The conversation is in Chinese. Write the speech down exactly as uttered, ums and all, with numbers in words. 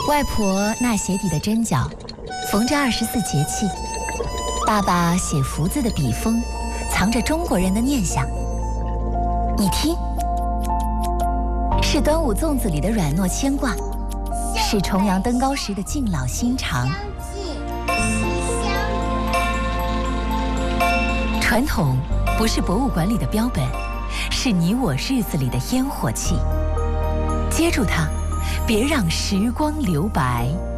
外婆纳鞋底的针脚，缝着二十四节气；爸爸写福字的笔锋，藏着中国人的念想。你听，是端午粽子里的软糯牵挂，是重阳登高时的敬老心肠。传统不是博物馆里的标本，是你我日子里的烟火气。接住它，别让时光留白。